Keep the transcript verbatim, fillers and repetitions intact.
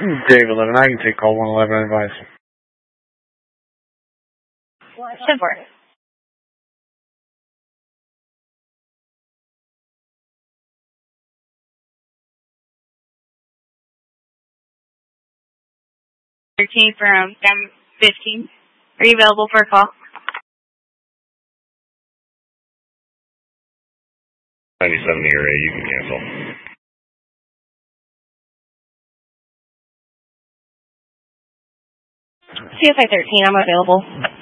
Dave eleven, I can take call one eleven advice. ten four. thirteen from Cam fifteen. Are you available for a call? ninety-seven near A, you can cancel. C S I thirteen, I'm available.